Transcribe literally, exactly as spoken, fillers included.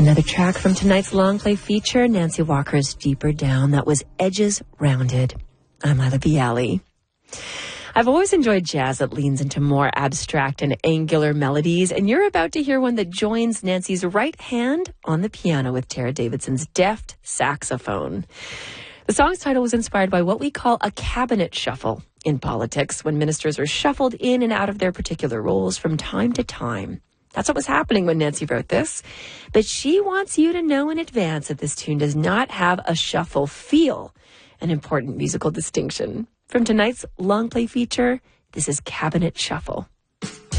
Another track from tonight's long play feature, Nancy Walker's Deeper Down. That was Edges Rounded. I'm Lila Bialy. I've always enjoyed jazz that leans into more abstract and angular melodies, and you're about to hear one that joins Nancy's right hand on the piano with Tara Davidson's deft saxophone. The song's title was inspired by what we call a cabinet shuffle in politics, when ministers are shuffled in and out of their particular roles from time to time. That's what was happening when Nancy wrote this. But she wants you to know in advance that this tune does not have a shuffle feel, an important musical distinction. From tonight's long play feature, this is Cabinet Shuffle.